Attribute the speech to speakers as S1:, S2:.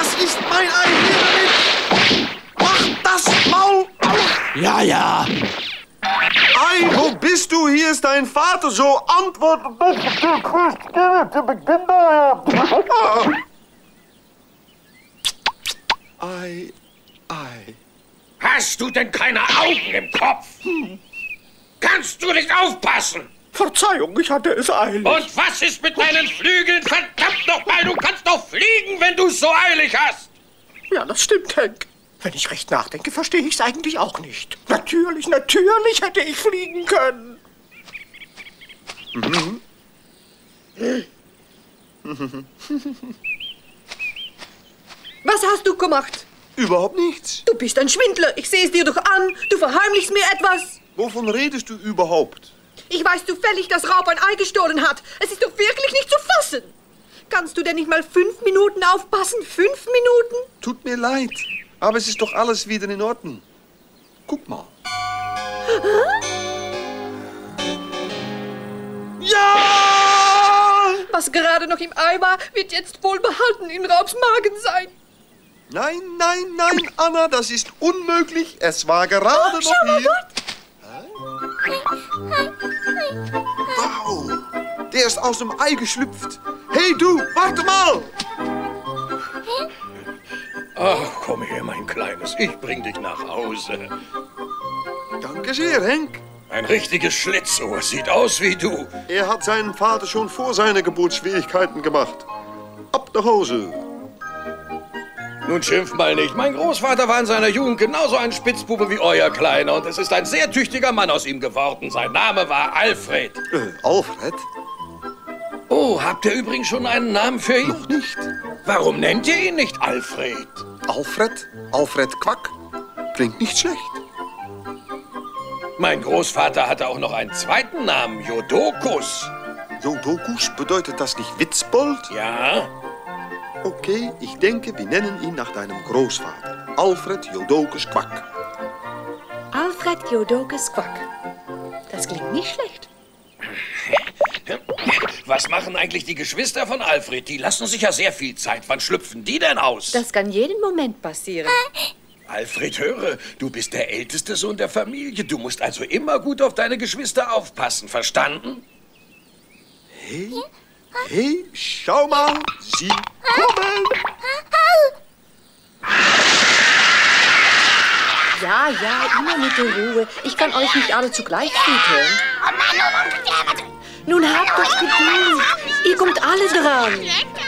S1: Das ist mein Ei. Hier damit. Mach das Maul auf.
S2: Ja, ja.
S1: Ei, wo bist du? Hier ist dein Vater. So antworte doch. Ei, Ei.
S3: Hast du denn keine Augen im Kopf? Kannst du nicht aufpassen?
S2: Verzeihung, ich hatte es eilig.
S3: Und was ist mit deinen Flügeln? Verdammt nochmal, du kannst doch fliegen, wenn du es so eilig hast.
S2: Ja, das stimmt, Hank. Wenn ich recht nachdenke, verstehe ich es eigentlich auch nicht. Natürlich hätte ich fliegen können.
S4: Was hast du gemacht?
S1: Überhaupt nichts.
S4: Du bist ein Schwindler. Ich sehe es dir doch an. Du verheimlichst mir etwas.
S1: Wovon redest du überhaupt?
S4: Ich weiß zufällig, dass Raub ein Ei gestohlen hat. Es ist doch wirklich nicht zu fassen. Kannst du denn nicht mal 5 Minuten aufpassen? 5 Minuten?
S1: Tut mir leid, aber es ist doch alles wieder in Ordnung. Guck mal. Ja!
S4: Was gerade noch im Ei war, wird jetzt wohl behalten in Raubs Magen sein.
S1: Nein, nein, nein, Anna, das ist unmöglich. Es war gerade noch
S4: schau mal
S1: hier.
S4: dort.
S1: Wow, der ist aus dem Ei geschlüpft. Hey du, warte mal.
S3: Ach, komm her, mein Kleines. Ich bring dich nach Hause.
S1: Danke sehr, Henk.
S3: Ein richtiges Schlitzohr. Sieht aus wie du.
S1: Er hat seinen Vater schon vor seiner Geburt Schwierigkeiten gemacht. Ab nach Hause.
S3: Nun schimpf mal nicht. Mein Großvater war in seiner Jugend genauso ein Spitzbube wie euer Kleiner. Und es ist ein sehr tüchtiger Mann aus ihm geworden. Sein Name war Alfred.
S1: Alfred?
S3: Oh, habt ihr übrigens schon einen Namen für ihn?
S1: Noch nicht.
S3: Warum nennt ihr ihn nicht Alfred?
S1: Alfred? Alfred Quack? Klingt nicht schlecht.
S3: Mein Großvater hatte auch noch einen zweiten Namen, Jodokus.
S1: Jodokus, bedeutet das nicht Witzbold?
S3: Ja?
S1: Okay, ich denke, wir nennen ihn nach deinem Großvater. Alfred Jodokus Quack.
S4: Alfred Jodokus Quack. Das klingt nicht schlecht.
S3: Was machen eigentlich die Geschwister von Alfred? Die lassen sich ja sehr viel Zeit. Wann schlüpfen die denn aus?
S4: Das kann jeden Moment passieren.
S3: Alfred, höre, du bist der älteste Sohn der Familie. Du musst also immer gut auf deine Geschwister aufpassen, verstanden?
S1: Hey, schau mal, sie kommen.
S4: Ja, immer mit der Ruhe. Ich kann euch nicht alle zugleich füttern. Nun habt doch Geduld. Ihr kommt alle dran.